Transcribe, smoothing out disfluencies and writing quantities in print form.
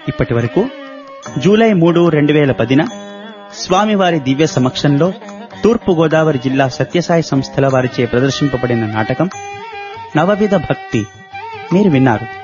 ఇప్పటి వరకు జూలై 3, 2010 స్వామివారి దివ్య సమక్షంలో తూర్పు గోదావరి జిల్లా సత్యసాయి సంస్థల వారిచే ప్రదర్శింపబడిన నాటకం నవవిధ భక్తి మీరు విన్నారు.